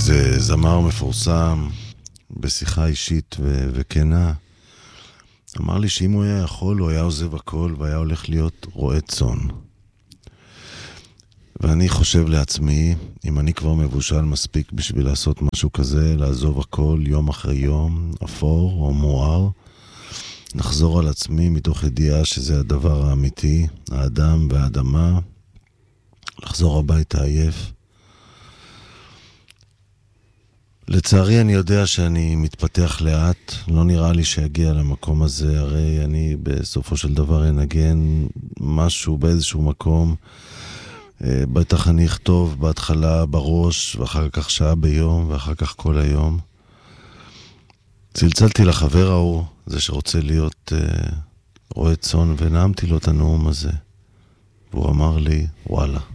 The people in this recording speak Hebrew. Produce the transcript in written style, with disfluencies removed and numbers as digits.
איזה זמר מפורסם בשיחה אישית וכנה אמר לי שאם הוא היה יכול הוא היה עוזב הכל והיה הולך להיות רועה צאן. ואני חושב לעצמי, אם אני כבר מבושל מספיק בשביל לעשות משהו כזה, לעזוב הכל יום אחרי יום, אפור או מואר, נחזור על עצמי מתוך ידיעה שזה הדבר האמיתי, האדם והאדמה, לחזור הביתה עייף. לצערי אני יודע שאני מתפתח לאט, לא נראה לי שיגיע למקום הזה, הרי אני בסופו של דבר אנגן משהו באיזשהו מקום, בטח אני אכתוב בהתחלה בראש, ואחר כך שעה ביום, ואחר כך כל היום. צלצלתי לחבר ההוא, זה שרוצה להיות רועה צאן, ונעמתי לו את הנאום הזה. והוא אמר לי, וואלה.